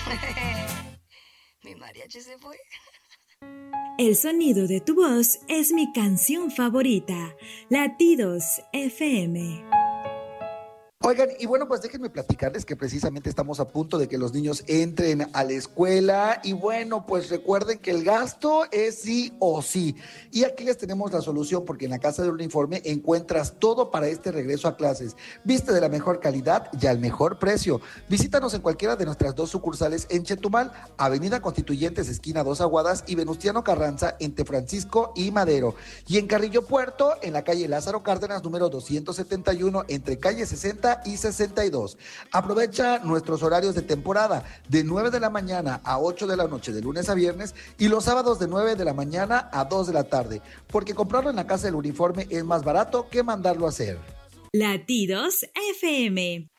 Mi mariachi se fue. El sonido de tu voz es mi canción favorita. Latidos FM. Oigan, y bueno, pues déjenme platicarles que precisamente estamos a punto de que los niños entren a la escuela y bueno, pues recuerden que el gasto es sí o sí. Y aquí les tenemos la solución porque en la Casa del Uniforme encuentras todo para este regreso a clases. Viste de la mejor calidad y al mejor precio. Visítanos en cualquiera de nuestras 2 sucursales en Chetumal, Avenida Constituyentes, esquina Dos Aguadas y Venustiano Carranza entre Francisco y Madero. Y en Carrillo Puerto, en la calle Lázaro Cárdenas, número 271, entre calle 60 y 62. Aprovecha nuestros horarios de temporada de 9 de la mañana a 8 de la noche de lunes a viernes y los sábados de 9 de la mañana a 2 de la tarde, porque comprarlo en la Casa del Uniforme es más barato que mandarlo a hacer. Latidos FM.